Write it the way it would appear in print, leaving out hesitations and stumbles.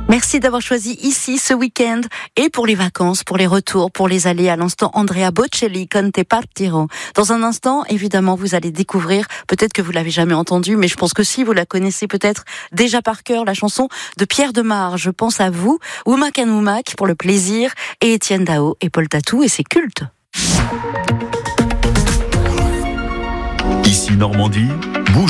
Merci d'avoir choisi ici ce week-end et pour les vacances, pour les retours, pour les allées. À l'instant, Andrea Bocelli, Con te partirò. Dans un instant, évidemment, vous allez découvrir, peut-être que vous l'avez jamais entendue, mais je pense que si, vous la connaissez peut-être déjà par cœur, la chanson de Pierre Demar. Je pense à vous, Oumak and Oumak pour le plaisir, et Étienne Dao et Paul Tatou, et c'est culte. Ici Normandie,